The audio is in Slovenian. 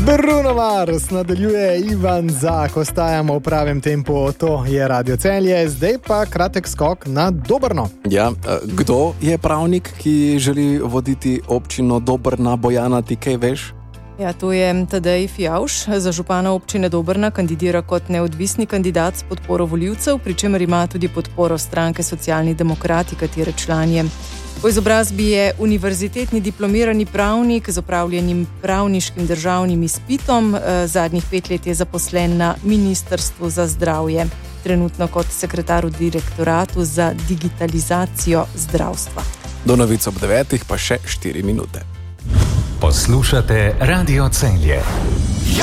Bruno Mars nadaljuje Ivan Zak, ostajamo v pravem tempu, to je Radio Celje, zdaj pa kratek skok na Dobrno. Ja, kdo je pravnik, ki želi voditi občino Dobrna? Bojana, ti kaj veš? Ja, to je Tadej Fijavž, za župana občine Dobrna kandidira kot neodvisni kandidat s podporo volivcev, pri čemer ima tudi podporo stranke Socialni demokrati, katere član je. Po izobrazbi je univerzitetni diplomirani pravnik z opravljenim pravniškim državnim izpitom. Zadnjih 5 let je zaposlen na Ministrstvu za zdravje, trenutno kot sekretar v direktoratu za digitalizacijo zdravstva. Do novic ob 9, pa še 4 minute. Poslušate Radio Celje.